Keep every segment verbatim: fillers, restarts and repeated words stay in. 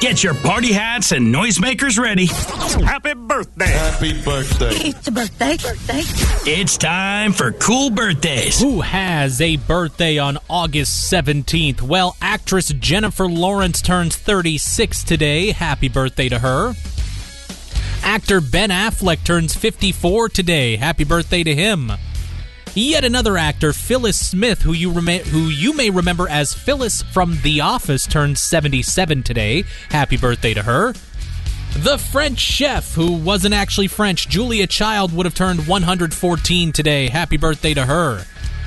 Get your party hats and noisemakers ready. Happy birthday. Happy birthday. It's a birthday, birthday. It's time for Cool Birthdays. Who has a birthday on August seventeenth? Well, actress Jennifer Lawrence turns thirty-six today. Happy birthday to her. Actor Ben Affleck turns fifty-four today. Happy birthday to him. Yet another actor, Phyllis Smith, who you rem- who you may remember as Phyllis from The Office, turns seventy-seven today. Happy birthday to her. The French chef, who wasn't actually French, Julia Child, would have turned one hundred fourteen today. Happy birthday to her.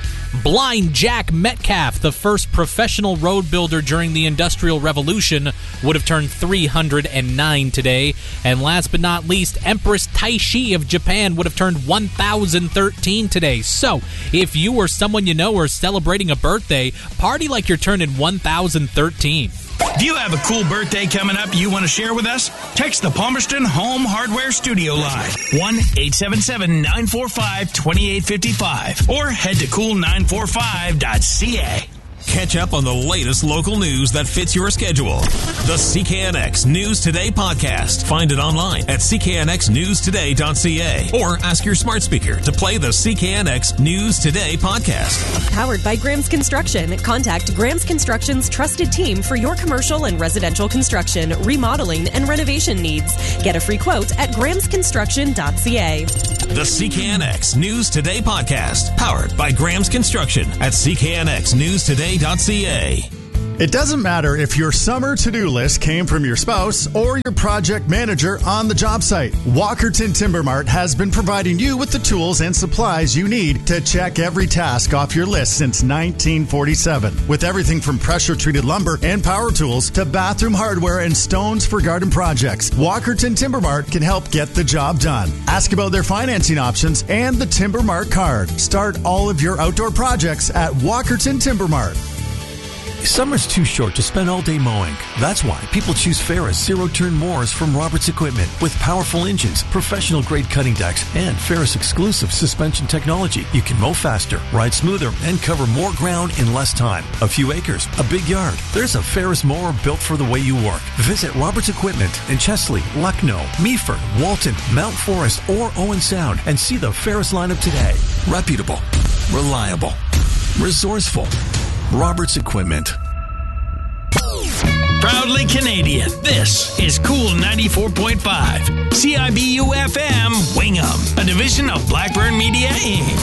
Blind Jack Metcalf, the first professional road builder during the Industrial Revolution, would have turned three hundred nine today. And last but not least, Empress Taishi of Japan would have turned one thousand thirteen today. So, if you or someone you know are celebrating a birthday, party like you're turning one thousand thirteen. Do you have a cool birthday coming up you want to share with us? Text the Palmerston Home Hardware Studio line, one eight seven seven, nine four five, two eight five five, or head to cool nine four five dot c a. Catch up on the latest local news that fits your schedule. The C K N X News Today podcast. Find it online at c k n x news today dot c a or ask your smart speaker to play the C K N X News Today podcast. Powered by Graham's Construction. Contact Graham's Construction's trusted team for your commercial and residential construction, remodeling, and renovation needs. Get a free quote at grahams construction dot c a. The C K N X News Today podcast. Powered by Graham's Construction at c k n x news today dot c a. It doesn't matter if your summer to-do list came from your spouse or your project manager on the job site. Walkerton Timber Mart has been providing you with the tools and supplies you need to check every task off your list since nineteen forty-seven. With everything from pressure-treated lumber and power tools to bathroom hardware and stones for garden projects, Walkerton Timber Mart can help get the job done. Ask about their financing options and the Timber Mart card. Start all of your outdoor projects at Walkerton Timber Mart. Summer's too short to spend all day mowing. That's why people choose Ferris zero-turn mowers from Roberts Equipment. With powerful engines, professional-grade cutting decks, and Ferris exclusive suspension technology, you can mow faster, ride smoother, and cover more ground in less time. A few acres, a big yard. There's a Ferris mower built for the way you work. Visit Roberts Equipment in Chesley, Lucknow, Meaford, Walton, Mount Forest, or Owen Sound and see the Ferris lineup today. Reputable, reliable, resourceful. Roberts Equipment. Proudly Canadian, this is Cool ninety-four point five. C I B U F M, Wingham, a division of Blackburn Media, Incorporated.